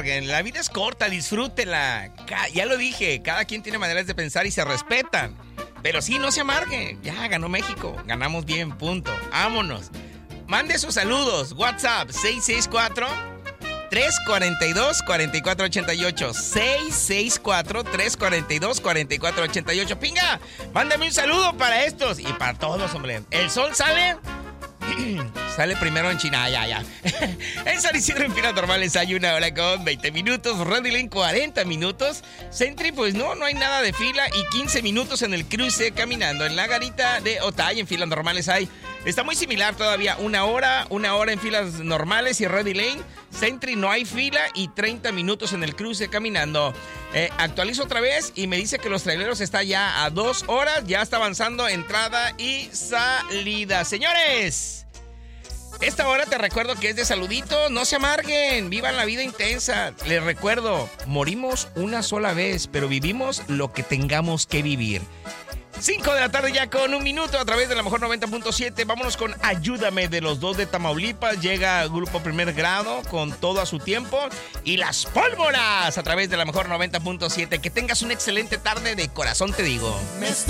La vida es corta, disfrútela. Ya lo dije, cada quien tiene maneras de pensar y se respetan. Pero sí, no se amargue. Ya ganó México, ganamos bien, punto. Vámonos. Mande sus saludos. WhatsApp 664-342-4488. 664-342-4488. Pinga, mándame un saludo para estos y para todos, hombre. El sol sale... Sale primero en China, ya. En San Isidro, en filas normales, hay 1 hora con 20 minutos. Ready Lane, 40 minutos. Sentry, pues no hay nada de fila. Y 15 minutos en el cruce caminando. En la garita de Otay, en filas normales hay... Está muy similar todavía. 1 hora en filas normales y Ready Lane. Sentry, no hay fila y 30 minutos en el cruce caminando. Actualizo otra vez y me dice que los traileros está ya a 2 horas. Ya está avanzando entrada y salida. Señores, esta hora te recuerdo que es de saludito. No se amarguen, vivan la vida intensa. Les recuerdo, morimos una sola vez, pero vivimos lo que tengamos que vivir. 5 de la tarde ya con 1 minuto a través de la mejor 90.7. Vámonos con Ayúdame de los Dos de Tamaulipas. Llega Grupo Primer Grado con todo a su tiempo. Y Las Pólvoras a través de la mejor 90.7. Que tengas una excelente tarde, de corazón te digo. Me está